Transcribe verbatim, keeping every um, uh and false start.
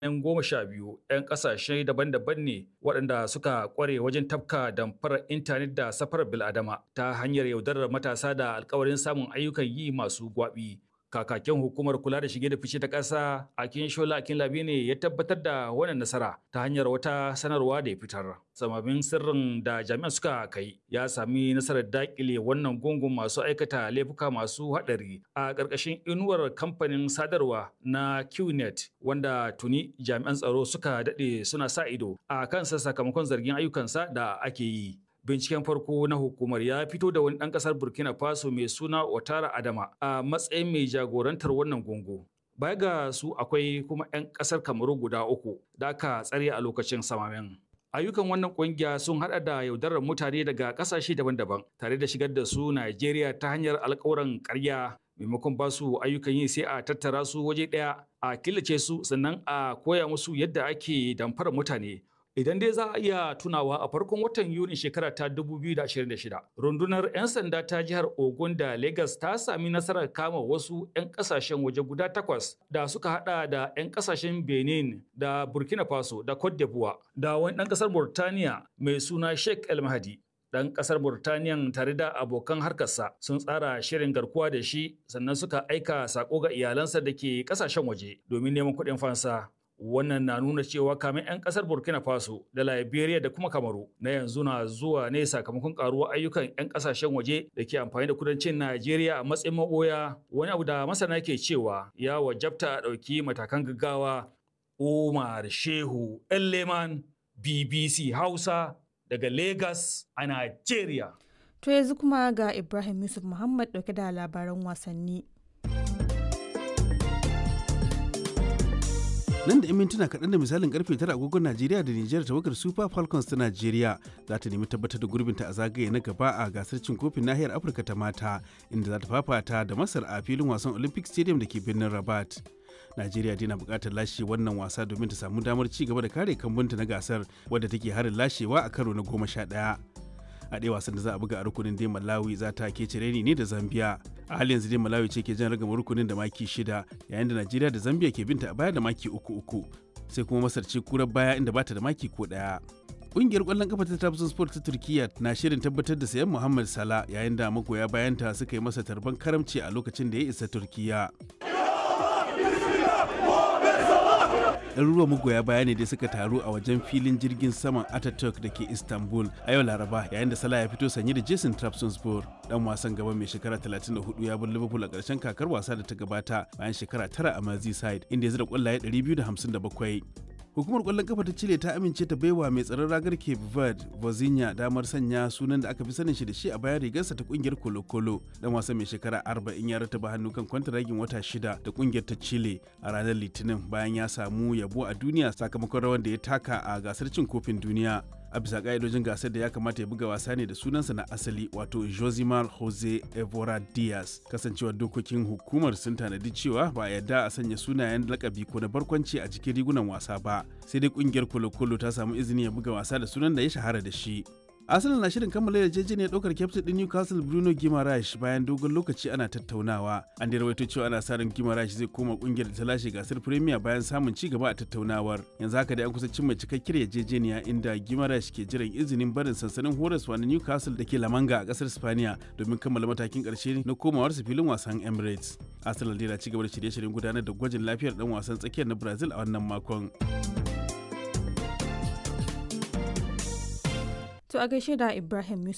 'yan goma sha biyu 'yan ƙasashe daban-daban ne waɗanda suka ƙware wajen tafka damfarar intanet da safarar bil'adama ta hanyar yaudarar matasa da alkawarin samun ayyukan yi masu gwaɓi. Kakakin hukumar kula da shige da fice ta ƙasa Akin-Shola Akinlabi ne ya tabbatar da wannan nasara ta hanyar wata sanarwa da ya fitar. Samamin sirrin da jami'an suka kai ya sami nasarar daƙile wannan gungun masu aikata laifuka masu haɗari a ƙarƙashin inuwar kamfanin sadarwa na Qnet wanda tuni jami'an tsaro suka daɗe suna sa ido a kansa sakamakon zargin ayyukansa da ake yi. Binciken farko na hukumar ya fito da wani ɗan ƙasar Burkina Faso mai suna Ouattara Adama a matsayin mai jagorantar wannan gungu. Baya ga su akwai kuma 'yan ƙasar Kamaru guda uku da aka tsare a lokacin samamen. Ayyukan wannan ƙungiya sun haɗa da yaudarar mutane daga ƙasashe daban-daban tare da shigar da su Najeriya ta hanyar alƙawuran ƙarya. Maimakon ba su ayyukan yi sai a tattara su waje ɗaya a killace su sannan a koya musu yadda ake damfarar mutane. Idan dai za a iya tunawa a farkon watan Yunin shekara ta dubu biyu da ashirin da shida, rundunar 'yan sanda ta jihar Ogun da Lagos ta sami nasarar kama wasu 'yan kasashen waje guda takwas da suka hada da 'yan kasashen Benin da Burkina Faso da Cote d'Ivoire da wani ɗan ƙasar Burtaniya mai suna Sheikh El Mahdi. Ɗan ƙasar Burtaniyan tare da abokan harkarsa sun tsara shirin garkuwa da shi sannan suka aika sako ga iyalansa da ke ƙasashen waje domin neman kuɗin fansa. Wannan na nuna cewa kamin 'yan kasar Burkina Faso da Liberia da kuma Kamaru na yanzu na zuwa ne sakamakon karuwar ayyukan 'yan kasashen waje da ke amfani da kudancin Najeriya a matsayin maboya, wani abu da masana ke cewa ya wajabta a ɗauki matakan gaggawa. Umar Shehu Elleman, B B C Hausa daga Lagos a Najeriya. To yanzu kuma ga Ibrahim Yusuf Muhammad ɗauke da labaran wasanni. Nan da 'yan mintuna kaɗan da misalin karfe tara agogon Najeriya da Nijar tawagar Super Falcons ta Najeriya za ta nemi tabbatar da gurbinta a zagaye na gaba a gasar cin kofin nahiyar Afirka ta mata inda za ta fafata da Masar a filin wasan Olympic Stadium da ke birnin Rabat. Najeriya dai na buƙatar lashe wannan wasa domin ta samu damar ci gaba da kare kambunta na gasar wadda take harin lashewa a karo na goma sha ɗaya. A ɗaya wasan da za a buga a rukunin dai Malawi za ta kece reni ne da Zambia. A halin yanzu dai Malawi ce ke jan ragama rukunin da maki shida yayin da Najeriya da Zambia ke binta a baya da maki uku uku. Sai kuma Masar ce kurar baya inda bata da maki ko ɗaya. Ƙungiyar ƙwallon kafa ta Trabzon Sport ta Turkiyya na shirin tabbatar da sayan Muhammad Salah yayin da magoya bayanta suka yi masa tarban karamci a lokacin da ya isa Turkiyya. ɗaruruwan magoya baya ne da suka taru a wajen filin jirgin saman Ataturk da ke Istanbul a yau Laraba yayin da Salah ya fito sanye da Jason Trabzonspor. Dan wasan gaban mai shekara talatin da hudu ya bar Liverpool a ƙarshen kakar wasa da ta gabata bayan shekara tara a Merseyside inda ya zira ƙwallaye ɗari biyu da hamsin da bakwai. Hukumar ƙwallon kafa ta Chile ta amince ta baiwa mai tsaron ragar Cape Verde, Vozinha, damar sanya sunan da aka fi sanin shi da shi a bayan rigarsa ta ƙungiyar Colo Colo. Dan wasan mai shekara arba'in ya rataba hannu kan kwantaragin wata shida da ƙungiyar ta Chile a ranar Litinin bayan ya samu yabo a duniya sakamakon rawar da ya taka a gasar cin kofin duniya. A bisa ƙa'idojin gasar da ya kamata ya buga wasa ne da sunansa na asali wato Josimar Jose Evora Diaz. Kasancewar dokokin hukumar sun tanadi cewa ba a yarda a sanya sunayen lakabi ko na barkwanci a cikin rigunan wasa ba. Sai dai ƙungiyar Colo Colo ta samu izini ya buga wasa da sunan da ya shahara da shi. Arsenal na shirin kammala yarjejeniyar ɗaukar kyaftin ɗin Newcastle Bruno Guimaraes bayan dogon lokaci ana tattaunawa. An da rawaito cewa ana sa ran Guimaraes zai koma ƙungiyar da ta lashe gasar Premier bayan samun ci gaba a tattaunawar. Yanzu haka dai an kusa cimma cikakkiyar yarjejeniya inda Guimaraes ke jiran izinin barin sansanin horaswa na Newcastle da ke La Manga a ƙasar Spaniya domin kammala matakin ƙarshe na komawarsa filin wasan Emirates. Arsenal dai na ci gaba da shirye-shiryen gudanar da gwajin lafiyar ɗan wasan tsakiyar na Brazil a wannan makon. To a gaishe da Ibrahim Yusuf